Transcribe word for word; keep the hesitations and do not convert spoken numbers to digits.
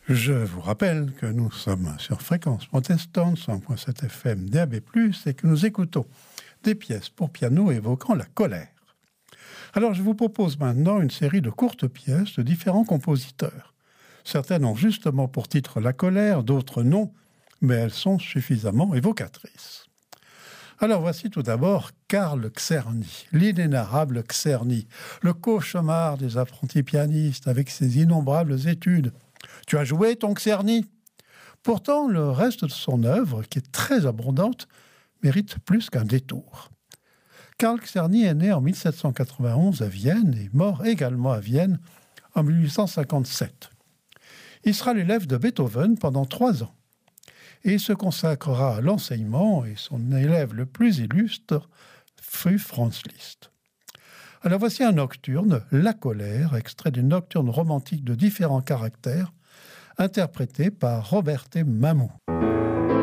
Je vous rappelle que nous sommes sur Fréquence Protestante, cent point sept F M D A B plus, et que nous écoutons des pièces pour piano évoquant la colère. Alors je vous propose maintenant une série de courtes pièces de différents compositeurs. Certaines ont justement pour titre la colère, d'autres non, mais elles sont suffisamment évocatrices. Alors voici tout d'abord Karl Czerny, l'inénarrable Czerny, le cauchemar des apprentis pianistes avec ses innombrables études. Tu as joué ton Czerny ? Pourtant, le reste de son œuvre, qui est très abondante, mérite plus qu'un détour. Karl Czerny est né en mille sept cent quatre-vingt-onze à Vienne et mort également à Vienne en mille huit cent cinquante-sept. Il sera l'élève de Beethoven pendant trois ans. Et il se consacrera à l'enseignement, et son élève le plus illustre fut Franz Liszt. Alors voici un nocturne, La colère, extrait d'une nocturne romantique de différents caractères, interprété par Robert Mamou.